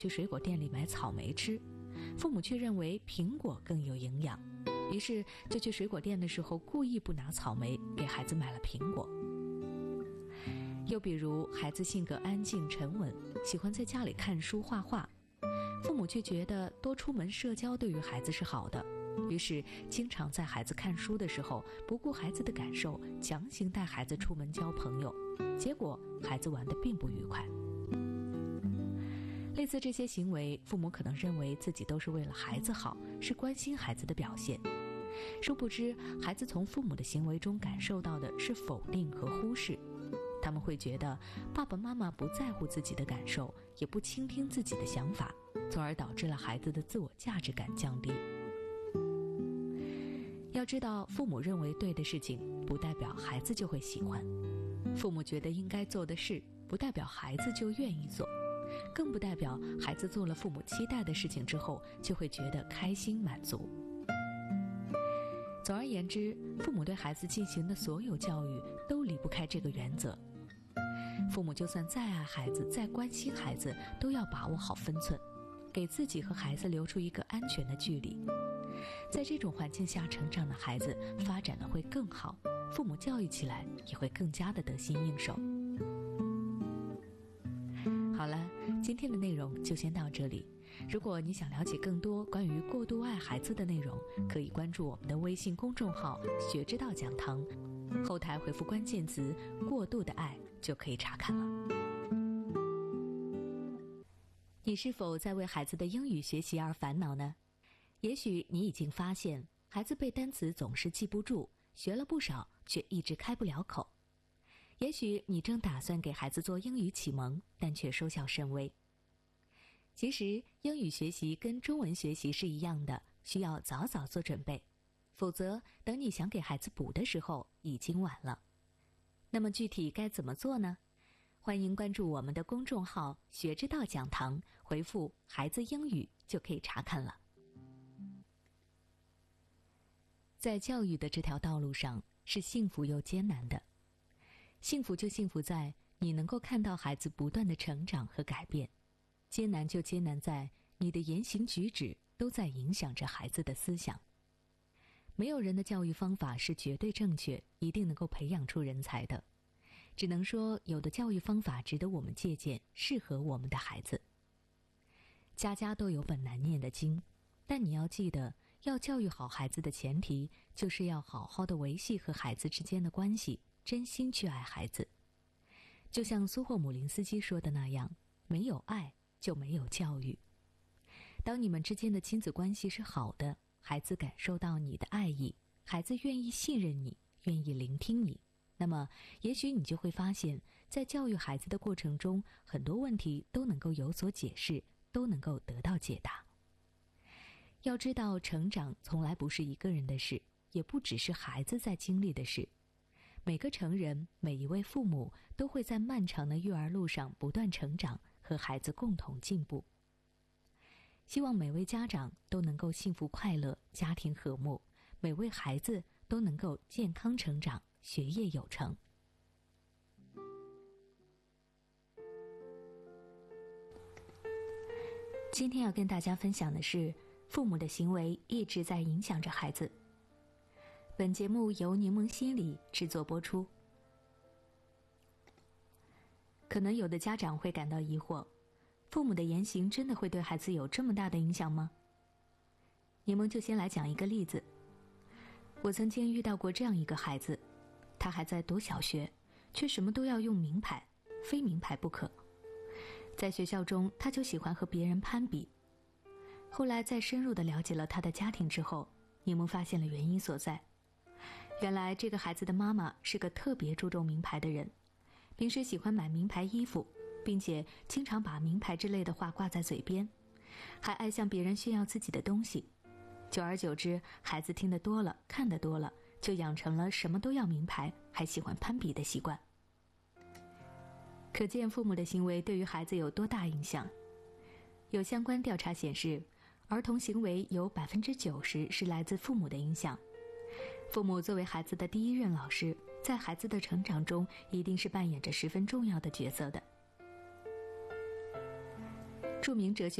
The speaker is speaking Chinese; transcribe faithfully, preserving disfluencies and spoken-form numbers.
去水果店里买草莓吃，父母却认为苹果更有营养，于是就去水果店的时候故意不拿草莓，给孩子买了苹果。又比如孩子性格安静沉稳，喜欢在家里看书画画，父母却觉得多出门社交对于孩子是好的，于是经常在孩子看书的时候不顾孩子的感受，强行带孩子出门交朋友，结果孩子玩得并不愉快。类似这些行为，父母可能认为自己都是为了孩子好，是关心孩子的表现，殊不知孩子从父母的行为中感受到的是否定和忽视。他们会觉得爸爸妈妈不在乎自己的感受，也不倾听自己的想法，从而导致了孩子的自我价值感降低。要知道，父母认为对的事情，不代表孩子就会喜欢；父母觉得应该做的事，不代表孩子就愿意做，更不代表孩子做了父母期待的事情之后，就会觉得开心满足。总而言之，父母对孩子进行的所有教育，都离不开这个原则。父母就算再爱孩子，再关心孩子，都要把握好分寸，给自己和孩子留出一个安全的距离。在这种环境下成长的孩子，发展的会更好，父母教育起来也会更加的得心应手。好了，今天的内容就先到这里。如果你想了解更多关于过度爱孩子的内容，可以关注我们的微信公众号学之道讲堂，后台回复关键词过度的爱就可以查看了。你是否在为孩子的英语学习而烦恼呢？也许你已经发现孩子背单词总是记不住，学了不少却一直开不了口。也许你正打算给孩子做英语启蒙，但却收效甚微。其实英语学习跟中文学习是一样的，需要早早做准备，否则等你想给孩子补的时候已经晚了。那么具体该怎么做呢？欢迎关注我们的公众号学之道讲堂，回复孩子英语就可以查看了。在教育的这条道路上，是幸福又艰难的。幸福就幸福在你能够看到孩子不断的成长和改变，艰难就艰难在你的言行举止都在影响着孩子的思想。没有人的教育方法是绝对正确，一定能够培养出人才的，只能说有的教育方法值得我们借鉴，适合我们的孩子。家家都有本难念的经，但你要记得，要教育好孩子的前提，就是要好好的维系和孩子之间的关系，真心去爱孩子。就像苏霍姆林斯基说的那样，没有爱就没有教育。当你们之间的亲子关系是好的，孩子感受到你的爱意，孩子愿意信任你，愿意聆听你，那么也许你就会发现，在教育孩子的过程中，很多问题都能够有所解释，都能够得到解答。要知道，成长从来不是一个人的事，也不只是孩子在经历的事。每个成人，每一位父母都会在漫长的育儿路上不断成长，和孩子共同进步。希望每位家长都能够幸福快乐，家庭和睦，每位孩子都能够健康成长，学业有成。今天要跟大家分享的是，父母的行为一直在影响着孩子。本节目由柠檬心理制作播出。可能有的家长会感到疑惑，父母的言行真的会对孩子有这么大的影响吗？柠檬就先来讲一个例子。我曾经遇到过这样一个孩子，他还在读小学，却什么都要用名牌，非名牌不可。在学校中，他就喜欢和别人攀比。后来在深入地了解了他的家庭之后，柠檬发现了原因所在。原来这个孩子的妈妈是个特别注重名牌的人，平时喜欢买名牌衣服，并且经常把名牌之类的话挂在嘴边，还爱向别人炫耀自己的东西。久而久之，孩子听得多了，看得多了，就养成了什么都要名牌，还喜欢攀比的习惯。可见父母的行为对于孩子有多大影响。有相关调查显示，儿童行为有 百分之九十 是来自父母的影响。父母作为孩子的第一任老师，在孩子的成长中一定是扮演着十分重要的角色的。 著名哲学